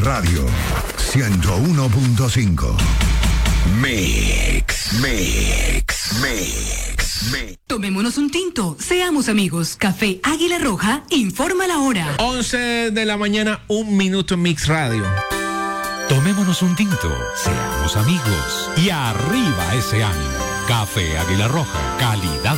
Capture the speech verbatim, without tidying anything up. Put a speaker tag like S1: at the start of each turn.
S1: Radio ciento uno punto cinco. Mix, mix, mix, mix.
S2: Tomémonos un tinto, seamos amigos. Café Águila Roja informa la hora.
S3: once de la mañana, un minuto en Mix Radio.
S4: Tomémonos un tinto, seamos amigos y arriba ese ánimo. Café Águila Roja, calidad